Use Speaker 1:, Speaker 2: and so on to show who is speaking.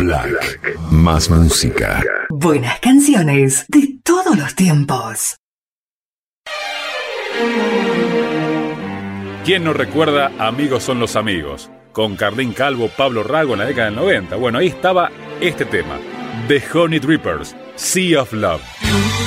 Speaker 1: Black. Más música.
Speaker 2: Buenas canciones de todos los tiempos.
Speaker 3: ¿Quién no recuerda Amigos son los amigos? Con Carlín Calvo, Pablo Rago en la década del 90. Bueno, ahí estaba este tema. The Honey Drippers, Sea of Love.